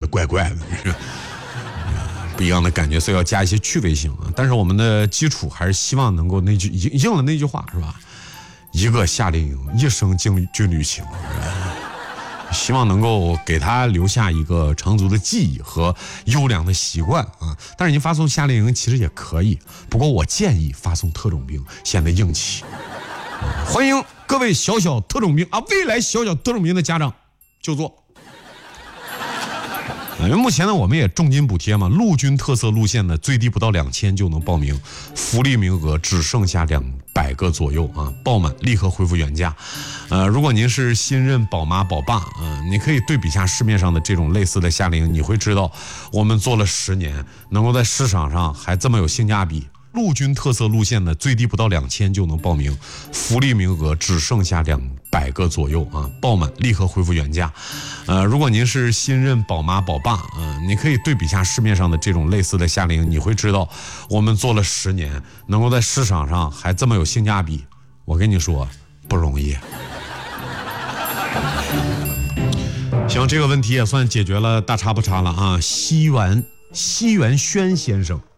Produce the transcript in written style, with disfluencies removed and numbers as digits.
怪怪的。不一样的感觉，所以要加一些趣味性啊。但是我们的基础还是希望能够应了那句话是吧？一个夏令营，一生军旅情。希望能够给他留下一个长足的记忆和优良的习惯啊！但是您发送夏令营其实也可以，不过我建议发送特种兵，显得硬气。欢迎各位小特种兵啊，未来小特种兵的家长就坐。因为目前呢，我们也重金补贴嘛，陆军特色路线的最低不到2000就能报名，福利名额只剩下200个左右啊，报满立刻恢复原价。如果您是新任宝妈宝爸啊，你可以对比下市面上的这种类似的夏令营，你会知道我们做了10年，能够在市场上还这么有性价比。陆军特色路线的最低不到2000就能报名，福利名额只剩下200个左右啊，报满立刻恢复原价。如果您是新任宝妈宝爸啊，你可以对比下市面上的这种类似的夏令营，你会知道我们做了10年，能够在市场上还这么有性价比。我跟你说不容易。行，这个问题也算解决了，大差不差了啊。西元轩先生